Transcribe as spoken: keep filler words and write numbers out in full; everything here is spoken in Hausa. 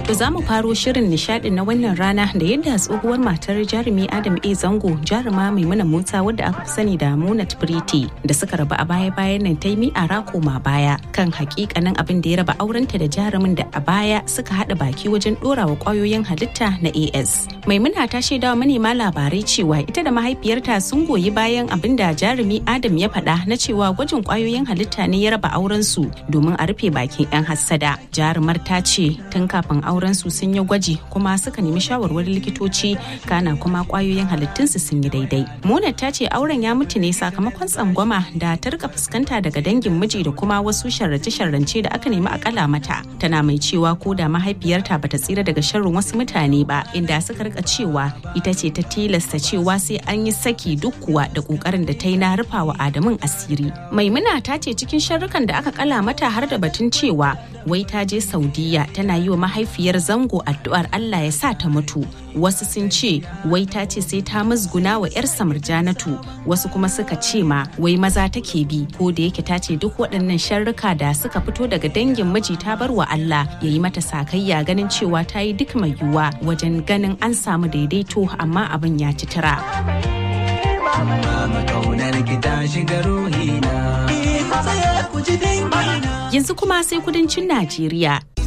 To za mu faro shirin nishadin na wannan rana da yadda tsohuwar matar jarumi Adam A Zango jaruma Maimuna Musa wadda aka fi sani da Munat Pretty da suka rabu a baya-bayan nan ta yi mi'ara koma baya kan hakikanin abin da ya raba aurenta da jarumin da a baya suka haɗa baki wajen ɗorawa ƙwayoyin halitta na A S. Maimuna ta shaidawa manema labarai cewa ita da mahaifiyarta sun goyi bayan abin da jarumi Adam ya faɗa na cewa gwajin ƙwayoyin halitta ne ya raba aurensu domin a rufe bakin 'yan hassada. Jarumar ta ce tun kafin auren su sun yi gwaji kuma suka nemi shawarwarin likitoci kana kuma kwayoyin halittunsu sun yi daidai. Munat ta ce auren ya mutu ne sakamakon tsangwama da ta rika fuskanta daga dangin miji da kuma wasu sharrace-sharrance da aka nemi akala mata. Tana mai cewa ko da mahaifiyarta bata tsira daga sharrin wasu mutane ba inda suka rika cewa ita ce ta tilasta cewa sai an yi saki duk kuwa da kokarin da ta yi na rufawa Adamun asiri. Maimuna ta ce cikin sharrukan da aka kala mata har da batun cewa wai ta je Saudiya tana yi wa mahaifiyar Zango addu'ar Allah ya sa ta mutu. Wasu sun ce wai ta ce sai ta musguna wa 'yarsa Murjanatu, wasu kuma suka ce ma wai maza take bi, ko da yake ta ce duk waɗannan sharruka da suka fito daga dangin miji ta bar wa Allah ya yi mata sakayya ganin cewa ta yi duk mai yiwuwa wajen ganin an samu daidaito amma abin ya ci tura. Yanzu kuma sai kudancin Najeriya,